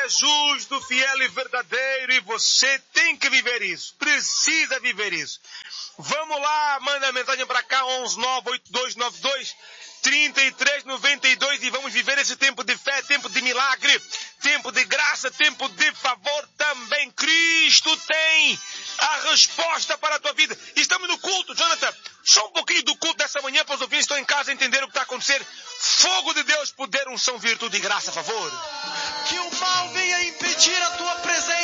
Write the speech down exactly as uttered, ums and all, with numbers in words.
é justo, fiel e verdadeiro, e você tem que viver isso. Precisa viver isso. Vamos lá, manda a mensagem para cá, onze nove oito dois nove dois três três nove dois, e vamos viver esse tempo de fé, tempo de milagre, tempo de graça, tempo de favor também. Cristo tem a resposta para a tua vida. Estamos no culto, Jonathan. Só um pouquinho do culto dessa manhã para os ouvintes que estão em casa entender o que está a acontecer. Fogo de Deus, poder, unção, virtude e graça, a favor. Que o mal venha impedir a tua presença.